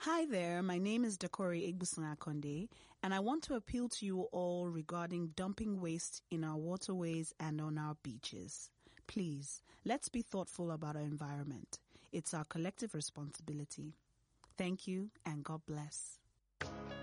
Hi there, my name is Dakori Egbuson-Akonde, and I want to appeal to you all regarding dumping waste in our waterways and on our beaches. Please, let's be thoughtful about our environment. It's our collective responsibility. Thank you, and God bless.